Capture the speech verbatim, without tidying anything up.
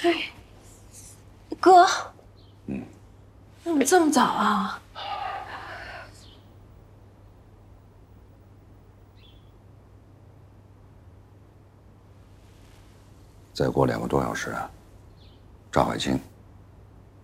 哎，哥，嗯，怎么这么早啊？ 再过两个多小时，赵海清